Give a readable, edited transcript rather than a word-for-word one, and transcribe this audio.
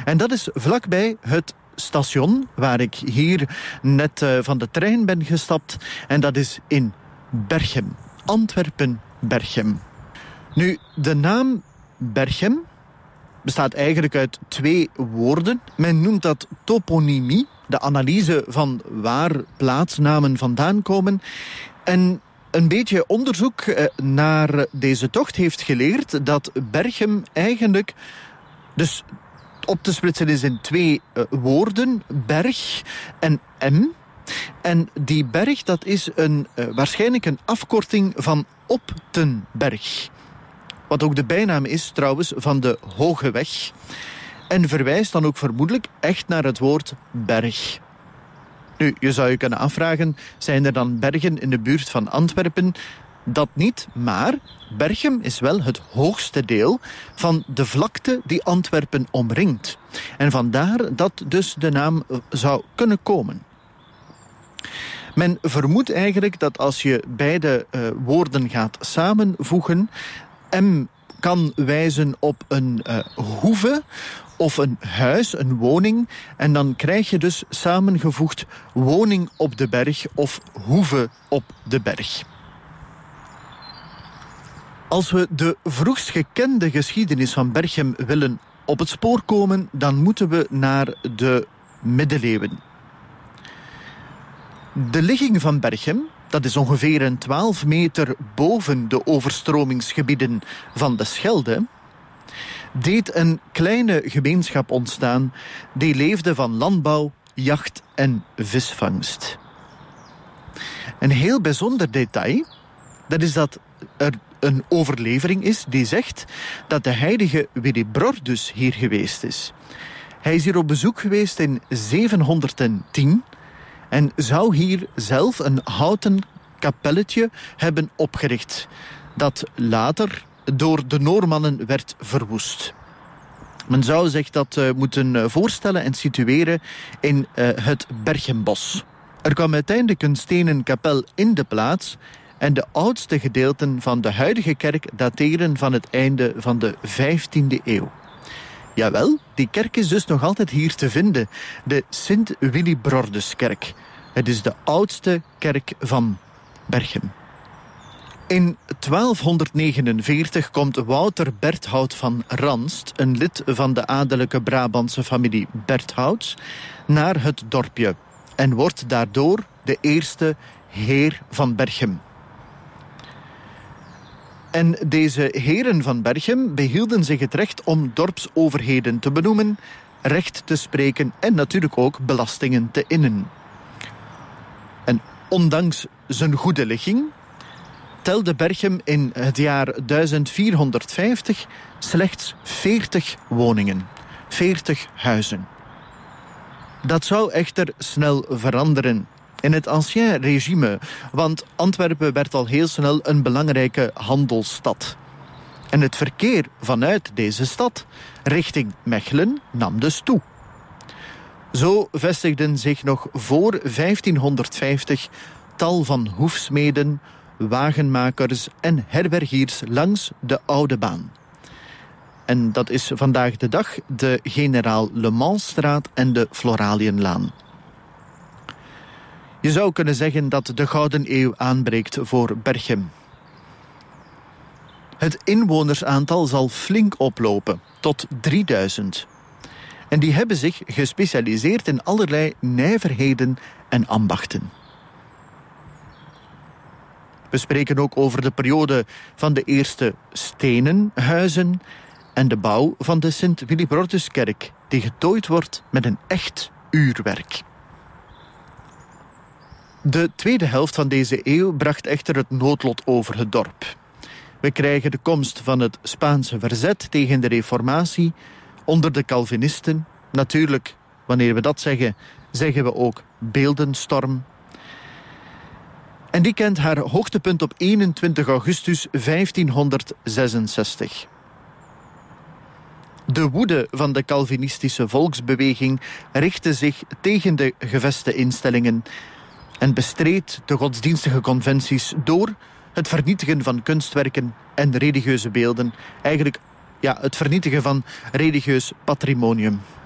En dat is vlakbij het station waar ik hier net van de trein ben gestapt. En dat is in Berchem. Antwerpen-Berchem. Nu, de naam Berchem bestaat eigenlijk uit 2 woorden. Men noemt dat toponymie, de analyse van waar plaatsnamen vandaan komen. En een beetje onderzoek naar deze tocht heeft geleerd dat Berchem eigenlijk dus op te splitsen is in 2 woorden, berg en M. En die berg, dat is waarschijnlijk een afkorting van op ten berg. Wat ook de bijnaam is trouwens van de Hoge Weg. En verwijst dan ook vermoedelijk echt naar het woord berg. Nu, je zou je kunnen afvragen, zijn er dan bergen in de buurt van Antwerpen? Dat niet, maar Berchem is wel het hoogste deel van de vlakte die Antwerpen omringt. En vandaar dat dus de naam zou kunnen komen. Men vermoedt eigenlijk dat als je beide woorden gaat samenvoegen, M kan wijzen op een hoeve of een huis, een woning. En dan krijg je dus samengevoegd woning op de berg of hoeve op de berg. Als we de vroegst gekende geschiedenis van Berchem willen op het spoor komen, dan moeten we naar de middeleeuwen. De ligging van Berchem, dat is ongeveer een 12 meter boven de overstromingsgebieden van de Schelde, deed een kleine gemeenschap ontstaan die leefde van landbouw, jacht en visvangst. Een heel bijzonder detail, dat is dat er een overlevering is die zegt dat de heilige Willibrordus hier geweest is. Hij is hier op bezoek geweest in 710 en zou hier zelf een houten kapelletje hebben opgericht, dat later door de Noormannen werd verwoest. Men zou zich dat moeten voorstellen en situeren in het Berchembos. Er kwam uiteindelijk een stenen kapel in de plaats en de oudste gedeelten van de huidige kerk dateren van het einde van de 15e eeuw. Jawel, die kerk is dus nog altijd hier te vinden, de Sint-Willibrorduskerk. Het is de oudste kerk van Berchem. In 1249 komt Wouter Berthout van Ranst, een lid van de adellijke Brabantse familie Berthouts, naar het dorpje en wordt daardoor de eerste heer van Berchem. En deze heren van Berchem behielden zich het recht om dorpsoverheden te benoemen, recht te spreken en natuurlijk ook belastingen te innen. En ondanks zijn goede ligging telde Berchem in het jaar 1450 slechts 40 woningen, 40 huizen. Dat zou echter snel veranderen in het ancien regime, want Antwerpen werd al heel snel een belangrijke handelsstad. En het verkeer vanuit deze stad richting Mechelen nam dus toe. Zo vestigden zich nog voor 1550 tal van hoefsmeden, wagenmakers en herbergiers langs de Oude Baan. En dat is vandaag de dag de Generaal Le Mansstraat en de Floraliënlaan. Je zou kunnen zeggen dat de Gouden Eeuw aanbreekt voor Berchem. Het inwonersaantal zal flink oplopen, tot 3000. En die hebben zich gespecialiseerd in allerlei nijverheden en ambachten. We spreken ook over de periode van de eerste stenen huizen en de bouw van de Sint-Willibrorduskerk, die getooid wordt met een echt uurwerk. De tweede helft van deze eeuw bracht echter het noodlot over het dorp. We krijgen de komst van het Spaanse verzet tegen de Reformatie onder de Calvinisten. Natuurlijk, wanneer we dat zeggen, zeggen we ook beeldenstorm. En die kent haar hoogtepunt op 21 augustus 1566. De woede van de Calvinistische volksbeweging richtte zich tegen de geveste instellingen en bestreed de godsdienstige conventies door het vernietigen van kunstwerken en religieuze beelden. Eigenlijk het vernietigen van religieus patrimonium.